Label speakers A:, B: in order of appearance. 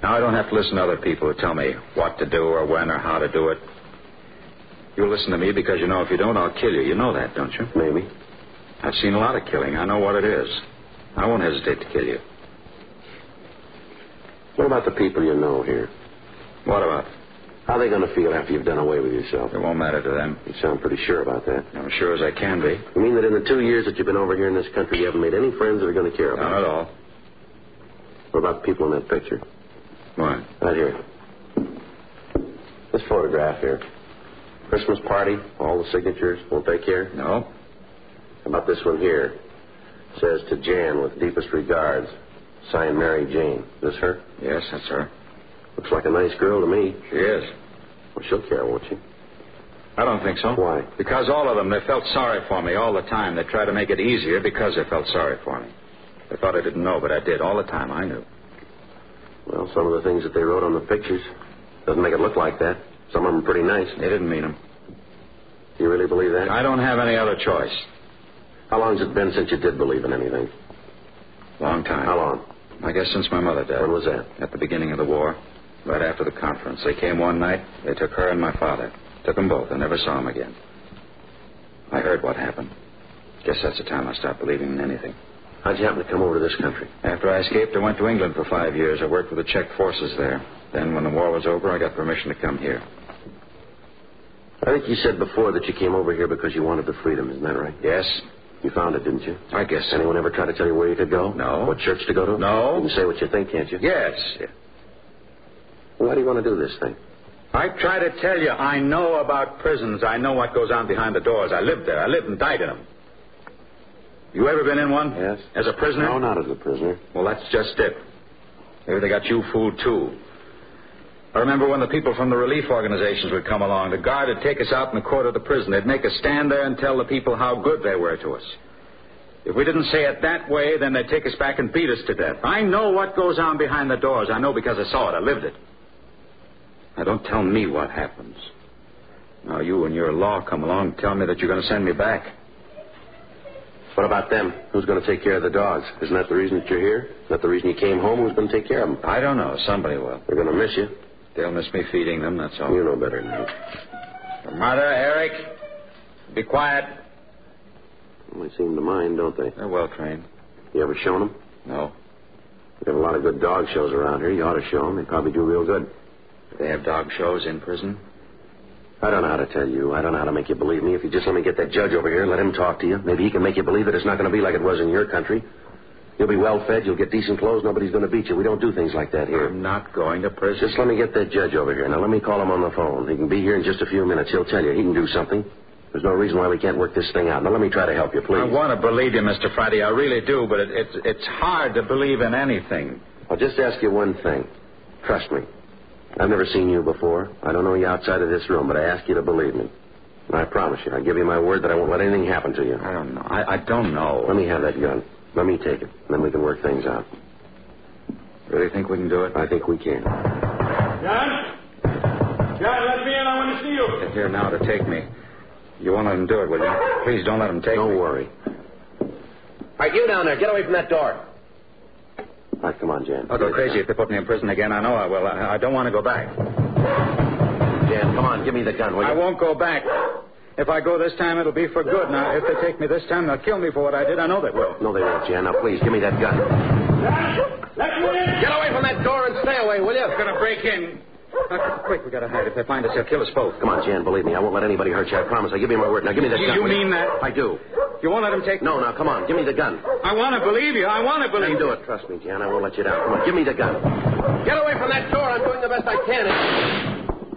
A: Now, I don't have to listen to other people who tell me what to do or when or how to do it. You listen to me because you know if you don't, I'll kill you. You know that, don't you?
B: Maybe.
A: I've seen a lot of killing. I know what it is. I won't hesitate to kill you.
B: What about the people you know here?
A: What about?
B: How are they going to feel after you've done away with yourself?
A: It won't matter to them.
B: You sound pretty sure about that.
A: I'm sure as I can be.
B: You mean that in the 2 years that you've been over here in this country, you haven't made any friends that are going to care about
A: Not
B: you?
A: at all.
B: What about the people in that picture?
A: What?
B: Right here. This photograph here. Christmas party, all the signatures. Won't they care?
A: No.
B: How about this one here? It says to Jan with deepest regards. Signed Mary Jane. Is this her?
A: Yes, that's her.
B: Looks like a nice girl to me.
A: She is.
B: Well, she'll care, won't she?
A: I don't think so.
B: Why?
A: Because all of them, they felt sorry for me all the time. They tried to make it easier because they felt sorry for me. They thought I didn't know, but I did. All the time, I knew.
B: Well, some of the things that they wrote on the pictures doesn't make it look like that. Some of them are pretty nice.
A: They didn't mean them.
B: Do you really believe that?
A: I don't have any other choice.
B: How long has it been since you did believe in anything?
A: Long time.
B: How long?
A: I guess since my mother died.
B: When was that?
A: At the beginning of the war. Right after the conference. They came one night. They took her and my father. Took them both. I never saw them again. I heard what happened. Guess that's the time I stopped believing in anything.
B: How'd you happen to come over to this country?
A: After I escaped, I went to England for 5 years. I worked with the Czech forces there. Then, when the war was over, I got permission to come here.
B: I think you said before that you came over here because you wanted the freedom. Isn't that right?
A: Yes.
B: You found it, didn't you?
A: I guess so.
B: Anyone ever try to tell you where you could go?
A: No.
B: What church to go to?
A: No.
B: You can say what you think, can't you?
A: Yes.
B: Well, why do you want to do this thing?
A: I try to tell you, I know about prisons. I know what goes on behind the doors. I lived there. I lived and died in them. You ever been in one?
B: Yes.
A: As a prisoner?
B: No, not as a prisoner.
A: Well, that's just it. Maybe they got you fooled, too. I remember when the people from the relief organizations would come along. The guard would take us out in the court of the prison. They'd make us stand there and tell the people how good they were to us. If we didn't say it that way, then they'd take us back and beat us to death. I know what goes on behind the doors. I know because I saw it. I lived it. Now, don't tell me what happens. Now, you and your law come along and tell me that you're going to send me back.
B: What about them? Who's going to take care of the dogs? Isn't that the reason that you're here? Isn't that the reason you came home? Who's going to take care of them?
A: I don't know. Somebody will.
B: They're going to miss you.
A: They'll miss me feeding them, that's all.
B: You know better than me.
A: Your mother, Eric, be quiet.
B: Well, they seem to mind, don't they?
A: They're well trained.
B: You ever shown them?
A: No.
B: We have a lot of good dog shows around here. You ought to show them. They'd probably do real good.
A: They have dog shows in prison?
B: I don't know how to tell you. I don't know how to make you believe me. If you just let me get that judge over here and let him talk to you, maybe he can make you believe that it's not going to be like it was in your country. You'll be well fed. You'll get decent clothes. Nobody's going to beat you. We don't do things like that here.
A: I'm not going to prison.
B: Just let me get that judge over here. Now, let me call him on the phone. He can be here in just a few minutes. He'll tell you. He can do something. There's no reason why we can't work this thing out. Now, let me try to help you, please.
A: I want to believe you, Mr. Friday. I really do, but it's hard to believe in anything.
B: I'll just ask you one thing. Trust me. I've never seen you before. I don't know you outside of this room, but I ask you to believe me. And I promise you, I give you my word that I won't let anything happen to you.
A: I don't know. I don't know.
B: Let me have that gun. Let me take it. Then we can work things out.
A: Really think we can do it?
B: I think we can.
C: John? John, let me in. I want to see you.
A: Get here now to take me. You won't let him do it, will you? Please don't let him take me.
B: Don't worry. All right, you down there. Get away from that door. All right, come on, Jan.
A: I'll go crazy if they put me in prison again. I know I will. I don't want to go back.
B: Jan, come on. Give me the gun, will you?
A: I won't go back. If I go this time, it'll be for good. Now, if they take me this time, they'll kill me for what I did. I know they will.
B: No, they won't, Jan. Now, please, give me that gun.
C: John, let me in.
B: Get away from that door and stay away, will you?
A: They're going to break in. Quick, we got to hide. If they find us, they'll kill us both.
B: Come on, Jan, believe me. I won't let anybody hurt you. I promise. I give you my word. Now, give me that gun.
A: You
B: will
A: mean that?
B: I do.
A: You won't let them take me?
B: No, now, come on. Give me the gun.
A: I want to believe you. I want to believe
B: Then do it. Trust me, Jan. I won't let you down. Come on, give me the gun. Get away from that door. I'm doing the best I can.